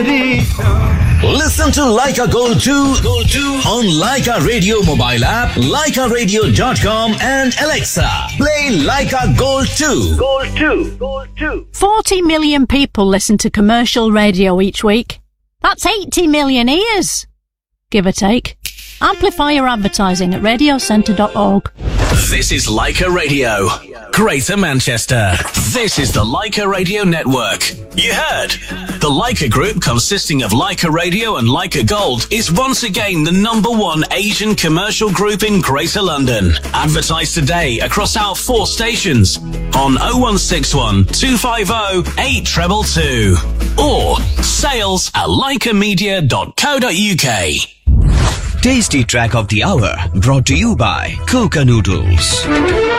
Listen to Leica Gold 2 on Leica Radio mobile app, leicaradio.com and Alexa. Play Leica Gold 2. Gold 2. 40 million people listen to commercial radio each week. That's 80 million ears, give or take. Amplify your advertising at radiocentre.org. This is Leica Radio, Greater Manchester. This is the Leica Radio Network. You heard? The Leica Group, consisting of Leica Radio and Leica Gold, is once again the #1 Asian commercial group in Greater London. Advertise today across our 4 stations on 0161 250 8222 or sales@leicamedia.co.uk. Tasty Track of the Hour, brought to you by Coca Noodles.